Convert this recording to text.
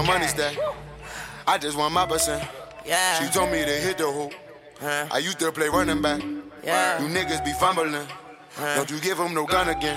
money stack. I just want my percent. Yeah. She told me to hit the hoop. I used to play running back. Yeah. You niggas be fumbling. Don't you give them no gun again.